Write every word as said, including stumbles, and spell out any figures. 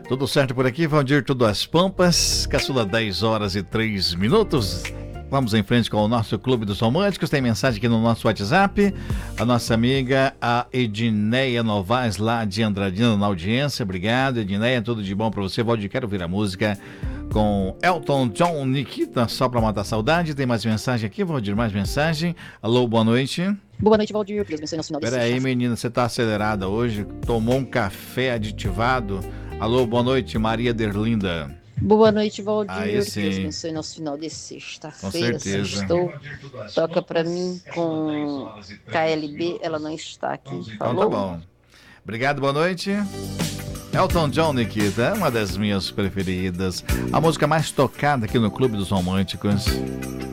Tudo certo por aqui, Valdir, tudo às pampas, caçula dez horas e três minutos. Vamos em frente com o nosso Clube dos Românticos. Tem mensagem aqui no nosso WhatsApp. A nossa amiga, a Edneia Novaes, lá de Andradina, na audiência. Obrigado, Edneia. Tudo de bom pra você. Valdir, quero ouvir a música com Elton John, Nikita, só pra matar a saudade. Tem mais mensagem aqui, Valdir, mais mensagem. Alô, boa noite. Boa noite, Valdir. Deus abençoe nosso final de Pera aí, menina, você tá acelerada hoje? Tomou um café aditivado? Alô, boa noite, Maria Derlinda. Boa noite, Valdir. Aí sim. Deus abençoe nosso final de sexta-feira. Com certeza. Sextou. Toca pra mim com K L B. Ela não está aqui. Então Falou? tá bom. Obrigado, boa noite. Elton John, Nikita, é uma das minhas preferidas. A música mais tocada aqui no Clube dos Românticos.